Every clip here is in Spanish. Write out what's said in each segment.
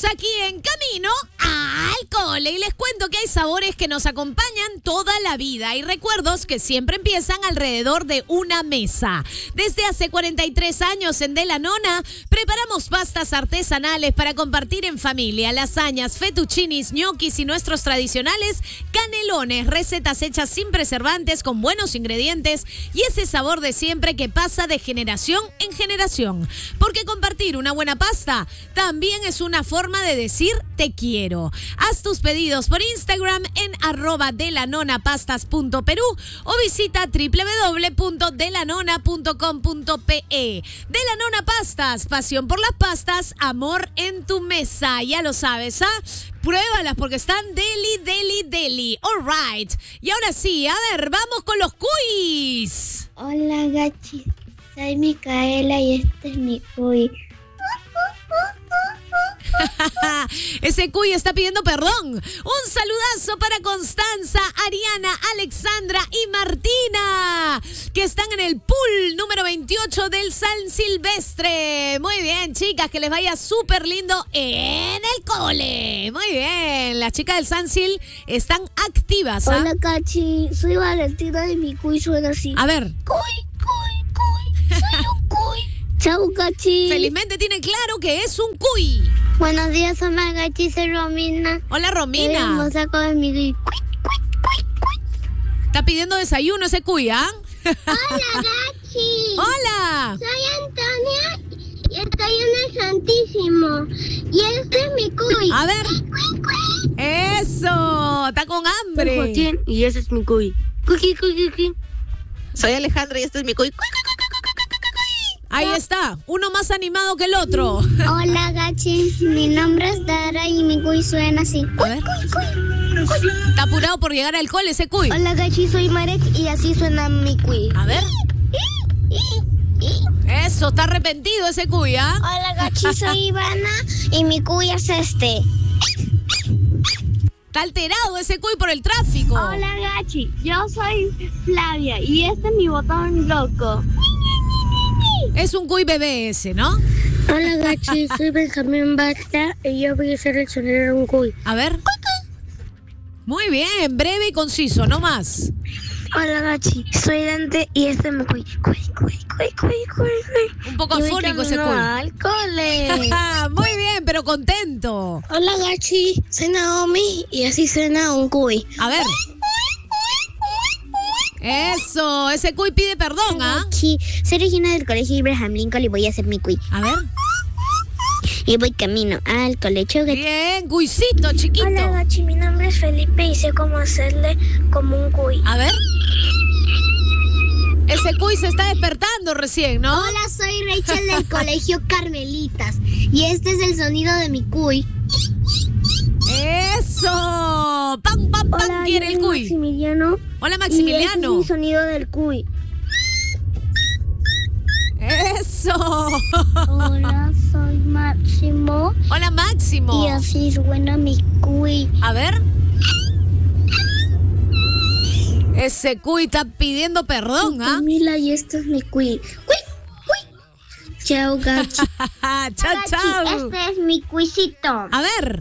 aquí en Camino al Cole y les cuento que hay sabores que nos acompañan toda la vida y recuerdos que siempre empiezan alrededor de una mesa. Desde hace 43 años en De la Nona preparamos pastas artesanales para compartir en familia, lasañas, fettuccinis, ñoquis y nuestros tradicionales canelones, recetas hechas sin preservantes con buenos ingredientes y ese sabor de siempre que pasa de generación en generación. Porque compartir una buena pasta también es una forma de decir te quiero. Haz tus pedidos por Instagram en @delanonapastas.perú o visita www.delanona.com.pe. De la Nona Pastas, pasión por las pastas, amor en tu mesa. Ya lo sabes, ¿ah? Pruébalas porque están deli. All right. Y ahora sí, a ver, vamos con los quiz. Hola, Gachi. Soy Micaela y este es mi cuy. Ese cuy está pidiendo perdón. Un saludazo para Constanza, Ariana, Alexandra y Martina, que están en el pool número 28 del San Silvestre. Muy bien, chicas, que les vaya súper lindo en el cole. Muy bien, las chicas del San Sil están activas, ¿ah? Hola, Gachi. Soy Valentina y mi cuy suena así. A ver. Cuy. Soy un cuy. Chau, Gachi. Felizmente tiene claro que es un cuy. Buenos días, hola, Gachi. Soy Romina. Hola, Romina. Vamos a comer mi cuy. Está pidiendo desayuno ese cuy, ¿ah? Hola, Gachi. Hola. Soy Antonia y estoy en el Santísimo. Y este es mi cuy. A ver. Eso. Está con hambre. Soy Joaquín y ese es mi cuy. Cuy. Soy Alejandra y este es mi cuy. Ahí está, uno más animado que el otro. Hola, Gachi. Mi nombre es Dara y mi cuy suena así. A ver. Está apurado por llegar al cole ese cuy. Hola, Gachi. Soy Marek y así suena mi cuy. A ver. Eso, está arrepentido ese cuy, ¿ah? Hola, Gachi. Soy Ivana y mi cuy es este. Está alterado ese cuy por el tráfico. Hola, Gachi. Yo soy Flavia y este es mi botón loco. Es un cuy bebé ese, ¿no? Hola, Gachi. Soy Benjamín Basta y yo voy a ser el sonido de un cuy. A ver. Muy bien, breve y conciso, no más. Hola, Gachi. Soy Dante y este es mi cuy. Cuy. Un poco afónico ese cuy. Al cole. Muy bien, pero contento. Hola, Gachi. Soy Naomi y así suena un cuy. A ver. Eso, ese cuy pide perdón, ¿ah? Sí, soy Regina del colegio Abraham Lincoln y voy a hacer mi cuy. A ver. Y voy camino al colegio. Bien, cuisito, chiquito. Hola, Gachi, mi nombre es Felipe y sé cómo hacerle como un cuy. A ver. Ese cuy se está despertando recién, ¿no? Hola, soy Rachel del colegio Carmelitas y este es el sonido de mi cuy. ¡Eso! ¡Pam, Hola, quiere el cuy! Maximiliano. Hola, Maximiliano. Y este es mi sonido del cuy. ¡Eso! Hola, soy Máximo. Hola, Máximo. Y así suena mi cuy. A ver. Ese cuy está pidiendo perdón, ¿ah? Camila, y este es mi cuy. ¡Cuy! Chao, Gachi. Chao. Este es mi cuisito. A ver.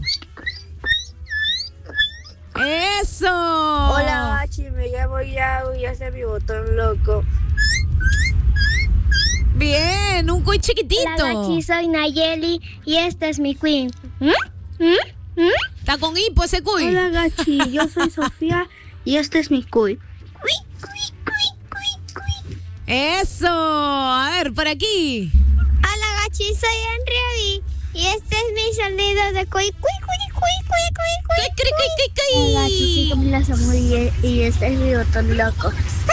¡Eso! Hola, Gachi, me llamo Yago y este es mi botón loco. Bien, un cuy chiquitito. Hola, Gachi, soy Nayeli y este es mi cuy. Está con hipo ese cuy. Hola, Gachi, yo soy Sofía y este es mi cuy. Eso. A ver, por aquí. Hola, Gachi, soy Henry y este es mi sonido de cuy. Hola, Gachi, soy Camila Samuel y este es mi botón loco.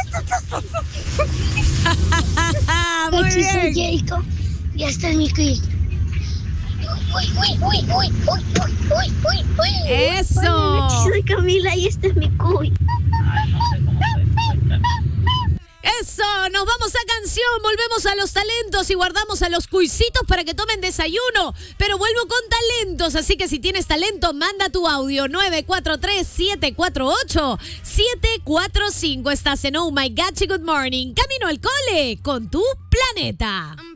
Muy Gachi, soy bien. Jacob y este es mi cuy. Eso. Hola, Gachi, soy Camila y este es mi cuy. Eso, nos vamos a canción, volvemos a los talentos y guardamos a los cuisitos para que tomen desayuno. Pero vuelvo con talentos, así que si tienes talento, manda tu audio 943-748-745. Estás en Oh My Gachi Good Morning, camino al cole con tu planeta.